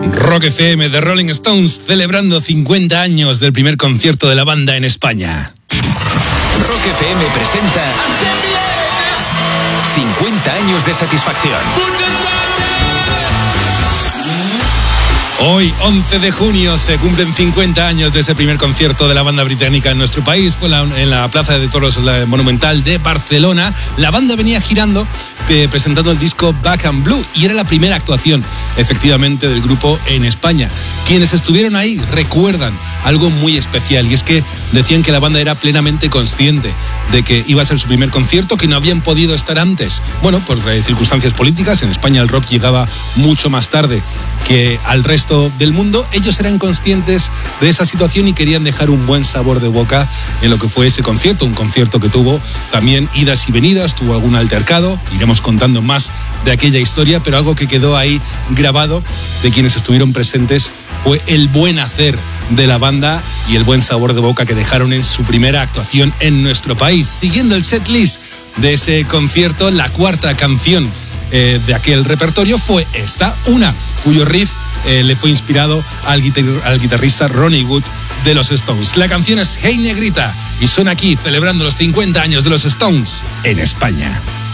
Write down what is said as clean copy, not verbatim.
Rock FM de Rolling Stones celebrando 50 años del primer concierto de la banda en España. Rock FM presenta 50 años de satisfacción. Hoy, 11 de junio, se cumplen 50 años de ese primer concierto de la banda británica en nuestro país. Fue en la Plaza de Toros Monumental de Barcelona. La banda venía girando, presentando el disco Back and Blue, y era la primera actuación, efectivamente, del grupo en España. Quienes estuvieron ahí recuerdan algo muy especial, y es que decían que la banda era plenamente consciente de que iba a ser su primer concierto, que no habían podido estar antes. Bueno, por circunstancias políticas, en España el rock llegaba mucho más tarde que al resto del mundo. Ellos eran conscientes de esa situación y querían dejar un buen sabor de boca en lo que fue ese concierto, un concierto que tuvo también idas y venidas, tuvo algún altercado, iremos contando más de aquella historia, pero algo que quedó ahí grabado de quienes estuvieron presentes fue el buen hacer de la banda y el buen sabor de boca que dejaron en su primera actuación en nuestro país. Siguiendo el setlist de ese concierto, la cuarta canción de aquel repertorio fue esta, una cuyo riff le fue inspirado al guitarrista Ronnie Wood de los Stones. La canción es Hey Negrita y suena aquí celebrando los 50 años de los Stones en España.